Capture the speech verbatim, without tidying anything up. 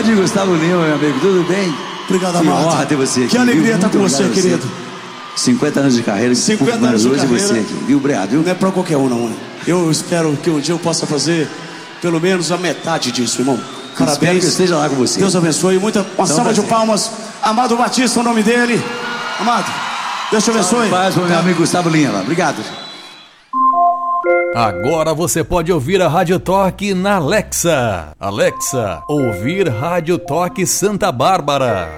Grande Gustavo Lima, meu amigo, tudo bem? Obrigado, que Amado. Que honra ter você aqui. Que alegria viu? estar com Muito você, querido. Você. cinquenta anos de carreira, cinquenta anos de hoje carreira. você aqui, viu, Obrigado, viu? Não é pra qualquer um, não, né? Eu espero que um dia eu possa fazer pelo menos a metade disso, irmão. Parabéns. Espero que eu esteja lá com você. Deus abençoe. Muita, uma Então, salva de prazer. palmas. Amado Batista, o nome dele. Amado, Deus te abençoe. Paz para o meu amigo Gustavo Lima. Obrigado. Agora você pode ouvir a Rádio Toque na Alexa. Alexa, ouvir Rádio Toque Santa Bárbara.